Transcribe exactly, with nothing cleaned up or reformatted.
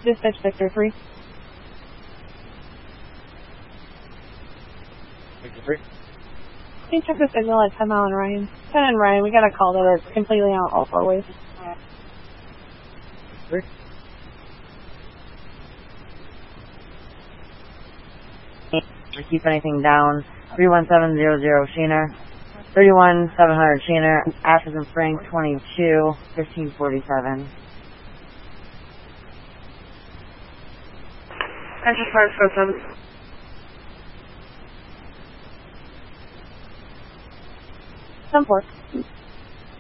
Dispatch Victor three. Victor three. Can you check the signal at ten mile and Ryan? ten and Ryan, we got a call that it's completely out all four ways. Three. Keep anything down. three one seven zero zero Sheener. thirty-one seven hundred Sheener. Ashes and Frank twenty-two fifteen forty-seven. Ashes Park four seven. ten four.